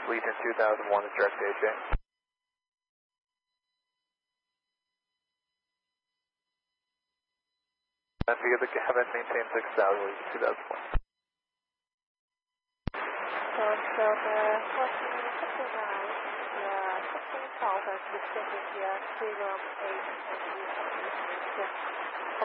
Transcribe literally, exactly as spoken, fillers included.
Legion two thousand one is direct A J. And to get the cabin, maintain six thousand, Legion two thousand one. So, so the crossing triple nine, the crossing south and descending here, three room eight, and the